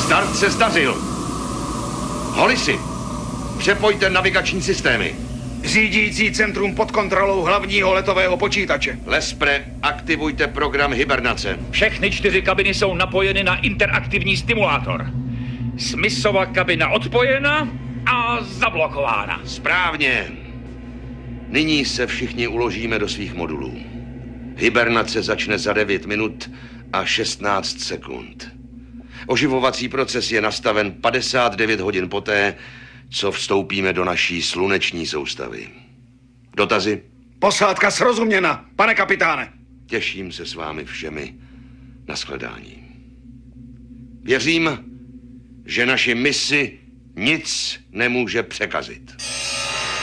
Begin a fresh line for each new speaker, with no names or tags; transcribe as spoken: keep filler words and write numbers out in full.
Start se zdařil. Holisi, přepojte navigační systémy.
Řídící centrum pod kontrolou hlavního letového počítače.
Lespre, aktivujte program hibernace.
Všechny čtyři kabiny jsou napojeny na interaktivní stimulátor. Smithsova kabina odpojena a zablokována.
Správně. Nyní se všichni uložíme do svých modulů. Hibernace začne za devět minut a šestnáct sekund. Oživovací proces je nastaven padesát devět hodin poté, co vstoupíme do naší sluneční soustavy. Dotazy?
Posádka srozuměna, pane kapitáne.
Těším se s vámi všemi. Nashledání. Věřím, že naši misi nic nemůže překazit.